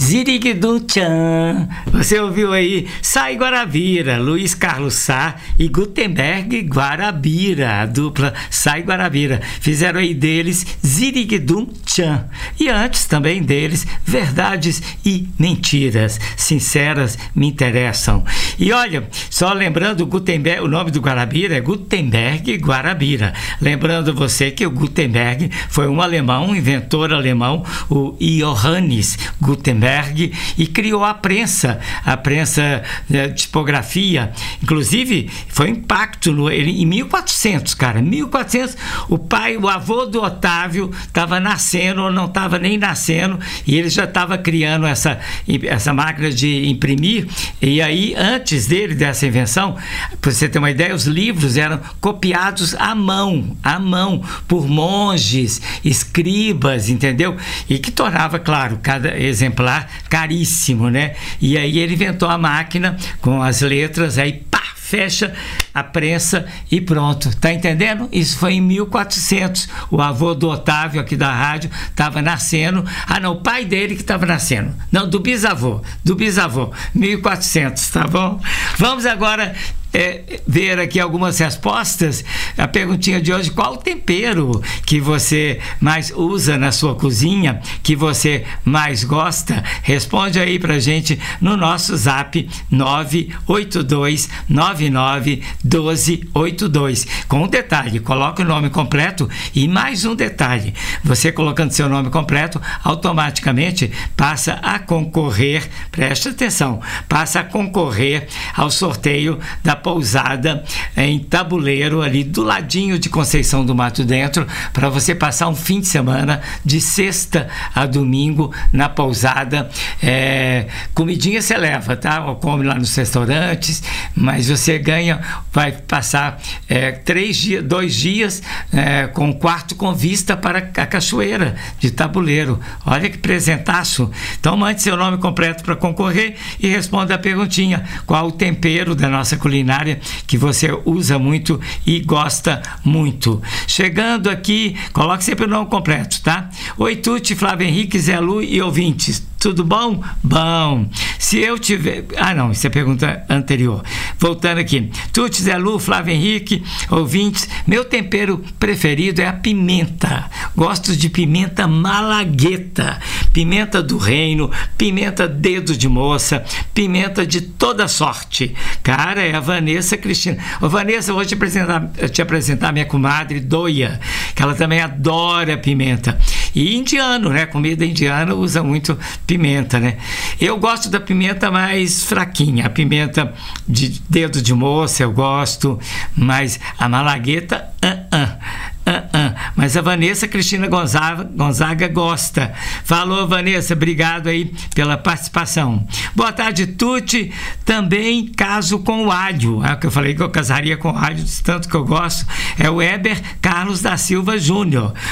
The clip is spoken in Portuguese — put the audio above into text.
Ziriguidum Tchan. Você ouviu aí Sai Guarabira, Luiz Carlos Sá e Gutenberg Guarabira, a dupla Sai Guarabira. Fizeram aí deles Ziriguidum Tchan. E antes também deles Verdades e Mentiras. Sinceras me interessam. E olha, só lembrando, Gutenberg, o nome do Guarabira é Gutenberg Guarabira. Lembrando você que o Gutenberg foi um alemão, um inventor alemão, o Johannes Gutenberg, e criou a prensa tipografia. Inclusive, foi um impacto em 1400, cara. 1400, o avô do Otávio estava nascendo, ou não estava nem nascendo, e ele já estava criando essa máquina de imprimir. E aí, antes dessa invenção, para você ter uma ideia, os livros eram copiados à mão, por monges, escribas, entendeu? E que tornava, claro, cada exemplar caríssimo, né? E aí ele inventou a máquina com as letras, aí pá, fecha a prensa e pronto. Tá entendendo? Isso foi em 1400. O avô do Otávio aqui da rádio estava nascendo. Ah, não, o pai dele que estava nascendo. Não, do bisavô. 1400, tá bom? Vamos agora ver aqui algumas respostas. A perguntinha de hoje: qual o tempero que você mais usa na sua cozinha, que você mais gosta? Responde aí pra gente no nosso zap 982991282. Com um detalhe: coloca o nome completo e mais um detalhe: você colocando seu nome completo, automaticamente passa a concorrer, preste atenção, passa a concorrer ao sorteio da pousada em Tabuleiro, ali do ladinho de Conceição do Mato Dentro, para você passar um fim de semana de sexta a domingo na pousada. Comidinha você leva, tá? Ou come lá nos restaurantes, mas você vai passar 2 dias com um quarto com vista para a cachoeira de Tabuleiro. Olha que presentaço. Então mande seu nome completo para concorrer e responda a perguntinha: qual o tempero da nossa culinária que você usa muito e gosta muito? Chegando aqui, coloque sempre o nome completo, tá? Oi, Tuti, Flávio Henrique, Zé Lu e ouvintes. Tudo bom? Bom. Se eu tiver... Ah, não, isso é a pergunta anterior. Voltando aqui. Tuti, Zé Lu, Flávio Henrique, ouvintes. Meu tempero preferido é a pimenta. Gosto de pimenta malagueta, pimenta do reino, pimenta dedo de moça, pimenta de toda sorte. Cara, é a Vanessa Cristina. Ô, Vanessa, eu vou te apresentar minha comadre Doia, que ela também adora pimenta. E indiano, né? Comida indiana usa muito pimenta, né? Eu gosto da pimenta mais fraquinha, a pimenta de dedo de moça eu gosto, mas a malagueta, mas a Vanessa Cristina Gonzaga gosta. Falou, Vanessa, obrigado aí pela participação. Boa tarde, Tuti. Também caso com o alho. É o que eu falei que eu casaria com alho, tanto que eu gosto. É o Heber Carlos da Silva Júnior.